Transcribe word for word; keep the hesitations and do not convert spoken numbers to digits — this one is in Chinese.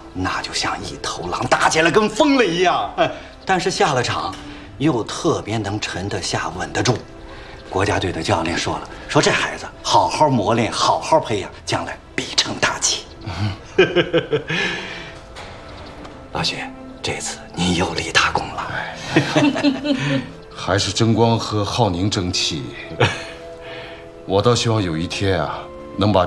那就像一头狼打起来跟疯了一样。但是下了场，又特别能沉得下、稳得住。国家队的教练说了，说这孩子好好磨练，好好培养，将来必成大器。老徐，这次你又立大功了。 还是争光和浩宁争气。我倒希望有一天啊，能把